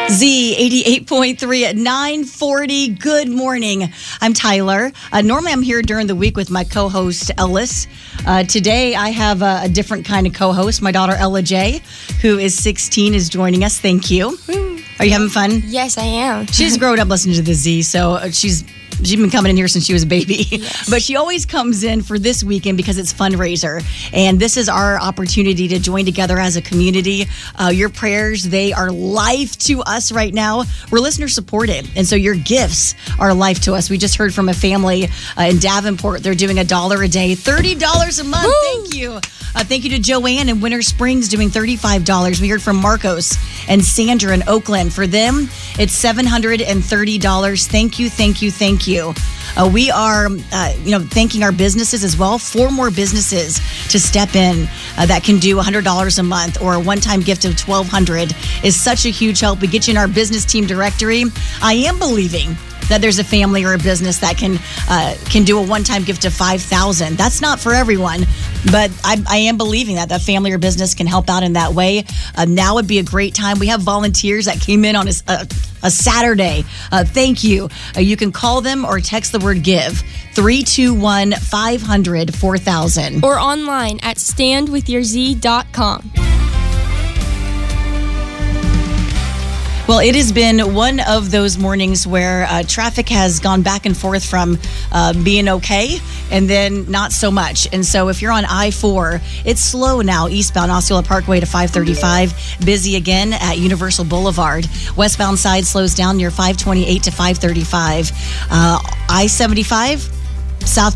Z 88.3 at 9:40. Good morning. I'm Tyler. Normally I'm here during the week with my co-host Ellis. Today I have a different kind of co-host. My daughter Ella J, who is 16, is joining us. Thank you. Are you having fun? Yes, I am. She's grown up listening to the Z, so she's been coming in here since she was a baby. Yes. But she always comes in for this weekend because it's fundraiser. And this is our opportunity to join together as a community. Your prayers, they are life to us right now. We're listener supported. And so your gifts are life to us. We just heard from a family in Davenport. They're doing $1 a day, $30 a month. Woo! Thank you. Thank you to Joanne in Winter Springs doing $35. We heard from Marcos and Sandra in Oakland. For them, it's $730. Thank you, thank you, thank you. We are, thanking our businesses as well. 4 more businesses to step in that can do $100 a month or a one-time gift of $1,200 is such a huge help. We get you in our business team directory. I am believing that there's a family or a business that can do a one-time gift of $5,000. That's not for everyone, but I am believing that family or business can help out in that way. Now would be a great time. We have volunteers that came in on a Saturday. Thank you. You can call them or text the word GIVE, 321-500-4000. Or online at standwithyourz.com. Well, it has been one of those mornings where traffic has gone back and forth from being okay and then not so much. And so if you're on I-4, it's slow now, eastbound Osceola Parkway to 535. Busy again at Universal Boulevard. Westbound side slows down near 528 to 535. I-75, south